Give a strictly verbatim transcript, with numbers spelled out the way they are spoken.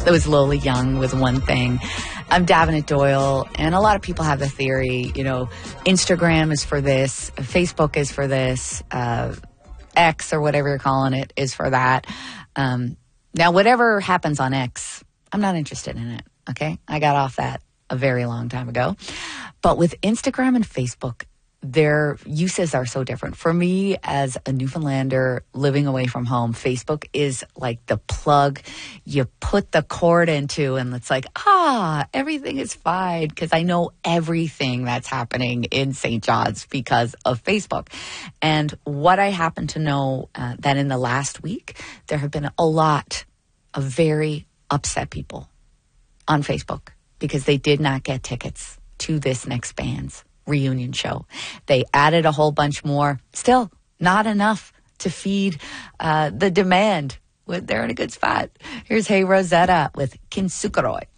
That was Lola Young with One Thing. I'm Davenant Doyle, and a lot of people have the theory, you know, Instagram is for this, Facebook is for this, uh, X or whatever you're calling it is for that. Um, now, whatever happens on X, I'm not interested in it, okay? I got off that a very long time ago. But with Instagram and Facebook, their uses are so different. For me, as a Newfoundlander living away from home, Facebook is like the plug you put the cord into, and it's like, ah, everything is fine because I know everything that's happening in Saint John's because of Facebook. And what I happen to know uh, that in the last week, there have been a lot of very upset people on Facebook because they did not get tickets to this next band's reunion show. They added a whole bunch more. Still, not enough to feed uh, the demand. They're in a good spot. Here's Hey Rosetta with Kinsukuroi.